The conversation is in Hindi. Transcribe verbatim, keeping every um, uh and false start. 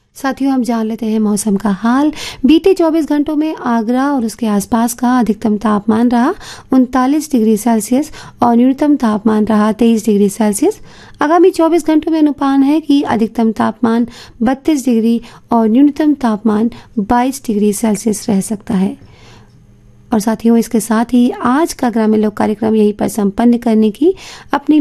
साथियों, हम जान लेते हैं मौसम का हाल। बीते चौबीस घंटों में आगरा और उसके आसपास का अधिकतम तापमान रहा उनतालीस डिग्री सेल्सियस और न्यूनतम तापमान रहा तेईस डिग्री सेल्सियस। आगामी चौबीस घंटों में अनुमान है कि अधिकतम तापमान बत्तीस डिग्री और न्यूनतम तापमान बाईस डिग्री सेल्सियस रह सकता है। और साथियों, इसके साथ ही आज का ग्रामीण लोक कार्यक्रम यहीं पर संपन्न करने की अपनी